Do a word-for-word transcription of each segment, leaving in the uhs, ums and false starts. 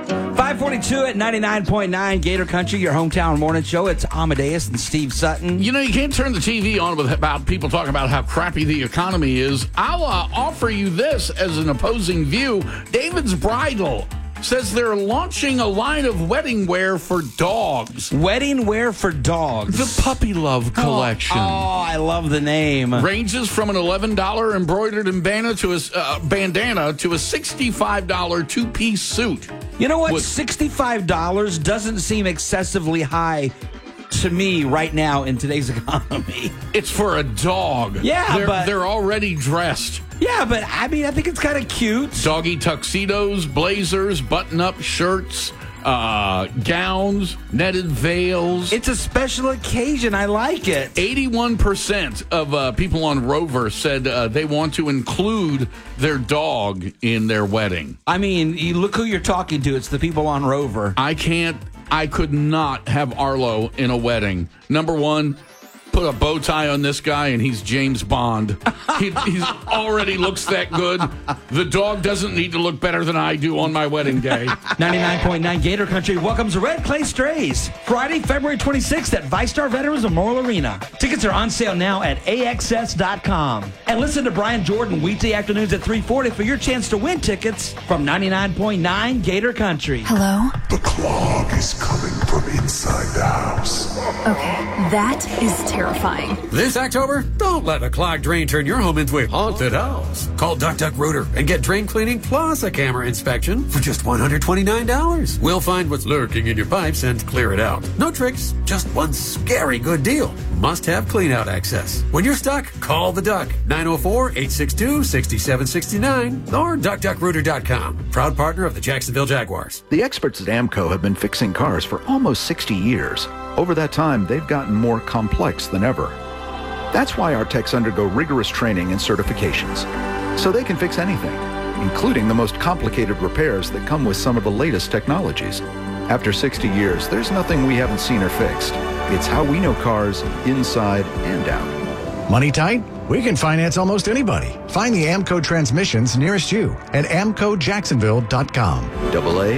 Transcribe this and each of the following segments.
five forty-two at ninety-nine point nine Gator Country, your hometown morning show. It's Amadeus and Steve Sutton. You know, you can't turn the T V on with about people talking about how crappy the economy is. I'll uh, offer you this as an opposing view. David's Bridal says they're launching a line of wedding wear for dogs. Wedding wear for dogs. The Puppy Love collection. Oh, oh I love the name. Ranges from an eleven dollars embroidered bandana to a uh, bandana to a sixty-five dollars two-piece suit. You know what? With- sixty-five dollars doesn't seem excessively high to me right now in today's economy. It's for a dog. Yeah, they're, but they're already dressed. Yeah, but I mean, I think it's kind of cute. Doggy tuxedos, blazers, button-up shirts, uh, gowns, netted veils. It's a special occasion. I like it. eighty-one percent of uh, people on Rover said uh, they want to include their dog in their wedding. I mean, you look who you're talking to. It's the people on Rover. I can't, I could not have Arlo in a wedding. Number one, put a bow tie on this guy and he's James Bond. He he's already looks that good. The dog doesn't need to look better than I do on my wedding day. ninety-nine point nine Gator Country welcomes the Red Clay Strays. Friday, February twenty-sixth at ViStar Veterans Memorial Arena. Tickets are on sale now at A X S dot com. And listen to Brian Jordan weekday afternoons at three forty for your chance to win tickets from ninety-nine point nine Gator Country. Hello? The clog is coming from inside the house. Okay, that is terrifying. This October, don't let a clogged drain turn your home into a haunted house. Call Duck Duck Rooter and get drain cleaning plus a camera inspection for just one hundred twenty-nine dollars. We'll find what's lurking in your pipes and clear it out. No tricks, just one scary good deal. Must have clean out access. When you're stuck, call the Duck. nine oh four, eight six two, six seven six nine or duck duck rooter dot com. Proud partner of the Jacksonville Jaguars. The experts at AMCO have been fixing cars for almost sixty years. Over that time, they've gotten more complex than ever. That's why our techs undergo rigorous training and certifications, so they can fix anything, including the most complicated repairs that come with some of the latest technologies. After sixty years, there's nothing we haven't seen or fixed. It's how we know cars inside and out. Money tight? We can finance almost anybody. Find the AMCO transmissions nearest you at amco jacksonville dot com. Double A,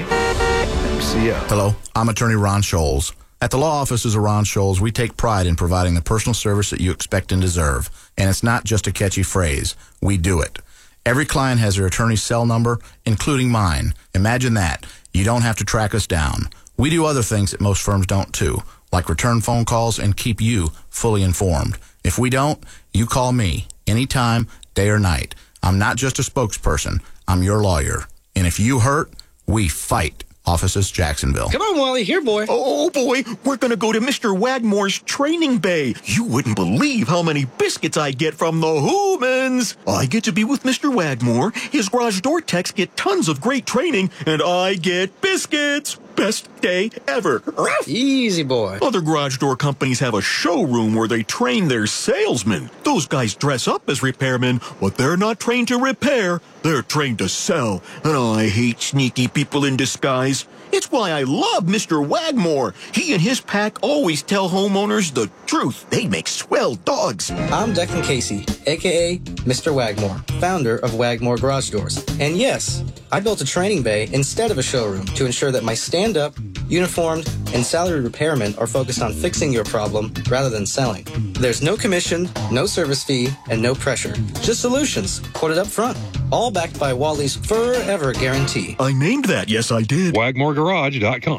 M C O. Hello, I'm attorney Ron Scholes. At the law offices of Ron Scholes, we take pride in providing the personal service that you expect and deserve. And it's not just a catchy phrase. We do it. Every client has their attorney's cell number, including mine. Imagine that. You don't have to track us down. We do other things that most firms don't too, like return phone calls and keep you fully informed. If we don't, you call me anytime, day or night. I'm not just a spokesperson. I'm your lawyer. And if you hurt, we fight. Offices, Jacksonville. Come on, Wally. Here, boy. Oh, boy. We're going to go to Mister Wagmore's training bay. You wouldn't believe how many biscuits I get from the humans. I get to be with Mister Wagmore. His garage door techs get tons of great training, and I get biscuits. Best day ever. Easy, boy. Other garage door companies have a showroom where they train their salesmen. Those guys dress up as repairmen, but they're not trained to repair. They're trained to sell. And I hate sneaky people in disguise. It's why I love Mister Wagmore. He and his pack always tell homeowners the truth. They make swell dogs. I'm Declan Casey, a k a. Mister Wagmore, founder of Wagmore Garage Doors. And yes, I built a training bay instead of a showroom to ensure that my stand-up, uniformed, and salaried repairmen are focused on fixing your problem rather than selling. There's no commission, no service fee, and no pressure. Just solutions, quoted up front. All backed by Wally's forever guarantee. I named that, yes I did. Wagmore Garage dot com.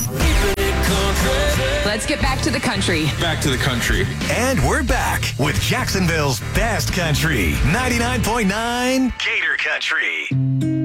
Let's get back to the country. Back to the country. And we're back with Jacksonville's best country. ninety-nine point nine Gator Country.